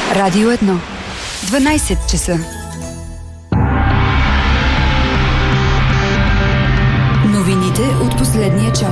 Радио 1. 12 часа. Новините от последния час.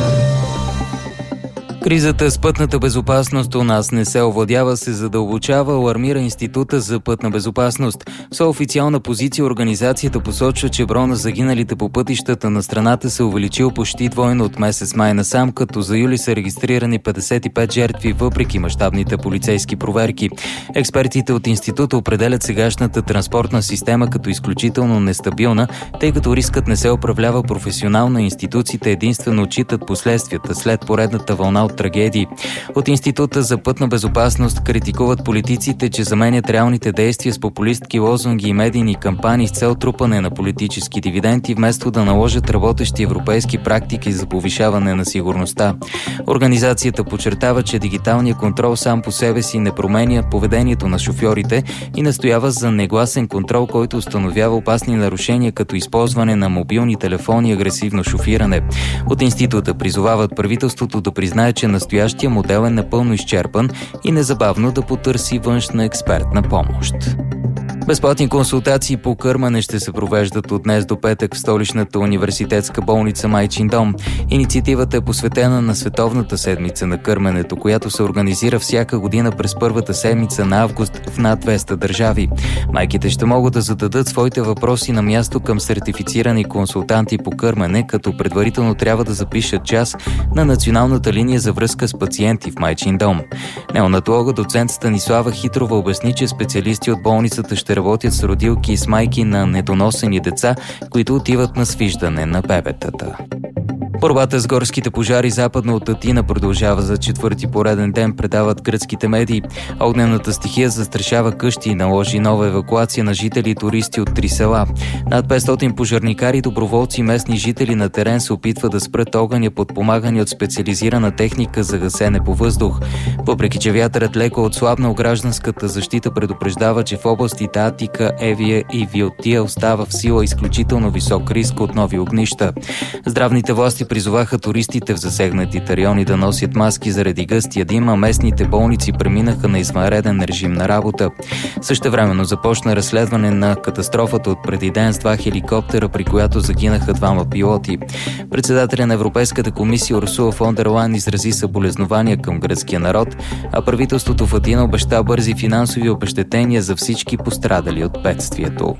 Кризата с пътната безопасност у нас не се овладява, се задълбочава, алармира Института за пътна безопасност. С официална позиция организацията посочва, че броя на загиналите по пътищата на страната се увеличил почти двойно от месец май насам, като за юли са регистрирани 55 жертви, въпреки мащабните полицейски проверки. Експертите от Института определят сегашната транспортна система като изключително нестабилна, тъй като рискът не се управлява професионално, институциите единствено отчитат последствията след поредната вълна от трагедии. От Института за пътна безопасност критикуват политиците, че заменят реалните действия с популистки лозунги и медийни кампании с цел трупане на политически дивиденти, вместо да наложат работещи европейски практики за повишаване на сигурността. Организацията подчертава, че дигиталният контрол сам по себе си не променя поведението на шофьорите и настоява за негласен контрол, който установява опасни нарушения, като използване на мобилни телефони и агресивно шофиране. От Института призовават правителството да признае, че настоящия модел е напълно изчерпан и незабавно да потърси външна експертна помощ. Безплатни консултации по кърмене ще се провеждат от днес до петък в столичната университетска болница Майчин дом. Инициативата е посветена на Световната седмица на кърменето, която се организира всяка година през първата седмица на август в над 200 държави. Майките ще могат да зададат своите въпроси на място към сертифицирани консултанти по кърмене, като предварително трябва да запишат час на националната линия за връзка с пациенти в Майчин дом. Неонатолога доцент Станислава Хитрова обясни, че специалисти от болницата ще работят с родилки и с майки на недоносени деца, които отиват на свиждане на бебетата. Борбата с горските пожари западно от Атина продължава за четвърти пореден ден, предават гръцките медии. Огнената стихия застрашава къщи и наложи нова евакуация на жители и туристи от 3 села. Над 500 пожарникари, доброволци и местни жители на терен се опитват да спрат огъня, подпомагани от специализирана техника за гасене по въздух. Въпреки че вятърът леко отслабнал, гражданската защита предупреждава, че в областите Атика, Евия и Виотия остава в сила изключително висок риск от нови огнища. Здравните власти призоваха туристите в засегнатите райони да носят маски заради гъстия дим, а местните болници преминаха на извънреден режим на работа. Същевременно започна разследване на катастрофата от преди ден с 2 хеликоптера, при която загинаха 2 пилоти. Председателя на Европейската комисия Урсула фон дер Лайен изрази съболезнования към гръцкия народ, а правителството в Атина обеща бързи финансови обезщетения за всички пострадали от бедствието.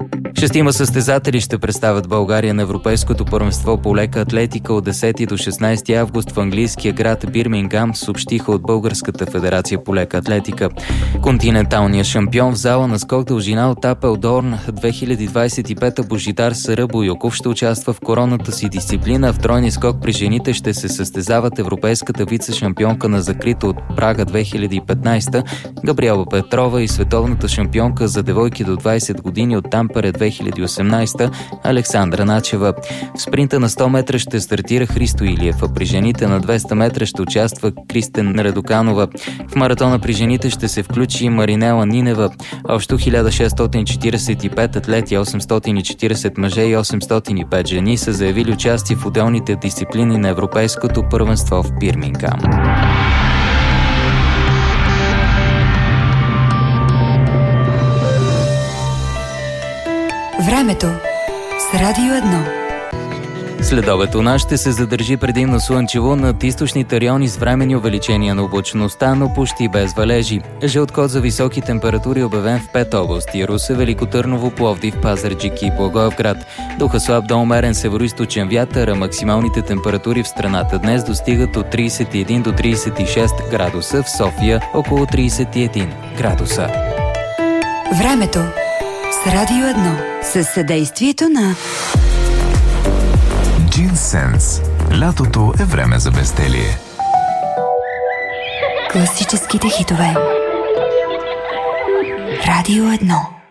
6 състезатели ще представят България на Европейското първенство по лека атлетика от 10 до 16 август в английския град Бирмингам, съобщиха от Българската федерация по лека атлетика. Континенталният шампион в зала на скок дължина от Апелдорн 2025 Божидар Сара Бойоков ще участва в коронната си дисциплина. В тройния скок при жените ще се състезават европейската вице-шампионка на закрито от Прага 2015 Габриела Петрова и световната шампионка за девойки до 20 години от Тампере 2018 Александра Начева. В спринта на 100 метра ще стартира Христо Илиев, а при жените на 200 метра ще участва Кристен Редоканова. В маратона при жените ще се включи Маринела Нинева. Общо 1645 атлети, 840 мъже и 805 жени са заявили участие в отделните дисциплини на Европейското първенство в Бирмингам. Времето с Радио 1. Следобед у нас ще се задържи предимно слънчево, над източните райони с временни увеличения на облачността, но почти без валежи. Жълт код за високи температури обявен в 5 области: Русе, Велико Търново, Пловдив, Пазарджик и Благоевград. Духа слаб до умерен североизточен вятър, а максималните температури в страната днес достигат от 31 до 36 градуса, в София около 31 градуса. Времето с Радио 1 със съдействието на Джинсенс. Лятото е време за безделие. Класическите хитове. Радио 1.